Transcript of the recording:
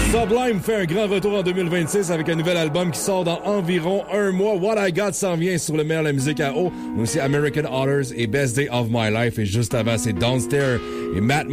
Sublime fait un grand retour en 2026 avec un nouvel album qui sort dans environ un mois. What I Got s'en vient sur le meilleur de la musique à eau. Mais aussi American Authors et Best Day of My Life. Et juste avant, c'est Downstairs et Matt